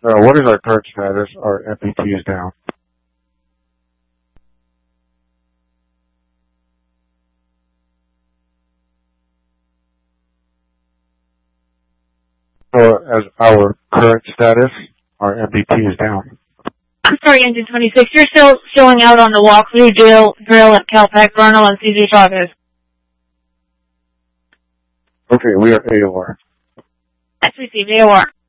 What is our current status? Our MPT is down. So as our current status, our MPT is down. I'm sorry, Engine 26. You're still showing out on the walkthrough drill at Calpac Vernal and CJ Chavez. Okay, we are AOR. That's received AOR.